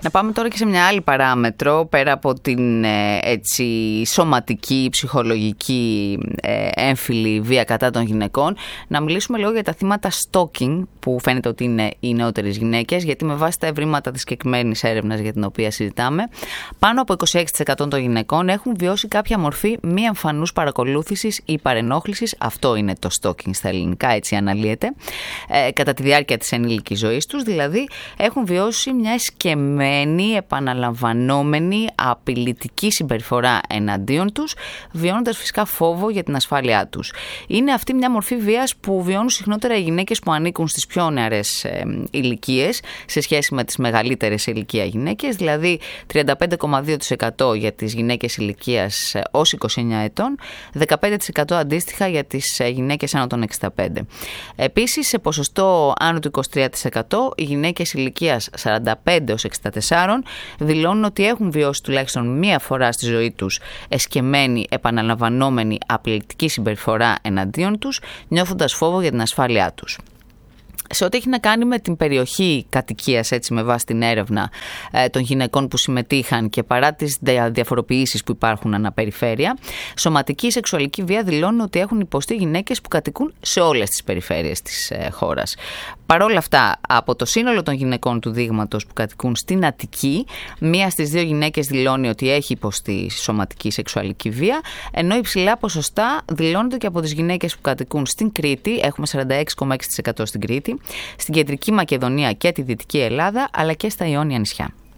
Να πάμε τώρα και σε μια άλλη παράμετρο, πέρα από την σωματική, ψυχολογική, έμφυλη βία κατά των γυναικών, να μιλήσουμε λίγο για τα θύματα stalking, που φαίνεται ότι είναι οι νεότερες γυναίκες, γιατί με βάση τα ευρήματα της συγκεκριμένης έρευνας για την οποία συζητάμε, πάνω από 26% των γυναικών έχουν βιώσει κάποια μορφή μη εμφανούς παρακολούθησης ή παρενόχλησης, αυτό είναι το stalking στα ελληνικά, έτσι αναλύεται, κατά τη διάρκεια της ενήλικης ζωής τους, δηλαδή έχουν βιώσει μια εσκεμμένη, επαναλαμβανόμενη, απειλητική συμπεριφορά εναντίον τους, βιώνοντας φυσικά φόβο για την ασφάλειά τους. Είναι αυτή μια μορφή βίας που βιώνουν συχνότερα οι γυναίκες που ανήκουν στις πιο νεαρές ηλικίες σε σχέση με τις μεγαλύτερες ηλικία γυναίκες, δηλαδή 35,2% για τις γυναίκες ηλικίας ως 29 ετών, 15% αντίστοιχα για τις γυναίκες άνω των 65. Επίσης, σε ποσοστό άνω του 23%, οι γυναίκες ηλικίας 45 ως 64 δηλώνουν ότι έχουν βιώσει τουλάχιστον μία φορά στη ζωή τους εσκεμμένη, επαναλαμβανόμενη, απειλητική συμπεριφορά εναντίον τους, νιώθοντας φόβο για την ασφάλειά τους. Σε ό,τι έχει να κάνει με την περιοχή κατοικίας, έτσι με βάση την έρευνα των γυναικών που συμμετείχαν και παρά τις διαφοροποιήσεις που υπάρχουν αναπεριφέρεια, σωματική σεξουαλική βία δηλώνουν ότι έχουν υποστεί γυναίκες που κατοικούν σε όλες τις περιφέρειες της χώρας. Παρ' όλα αυτά, από το σύνολο των γυναικών του δείγματος που κατοικούν στην Αττική, μία στις δύο γυναίκες δηλώνει ότι έχει υποστεί σωματική σεξουαλική βία, ενώ υψηλά ποσοστά δηλώνονται και από τις γυναίκες που κατοικούν στην Κρήτη, έχουμε 46,6% στην Κρήτη, στην Κεντρική Μακεδονία και τη Δυτική Ελλάδα, αλλά και στα Ιόνια νησιά.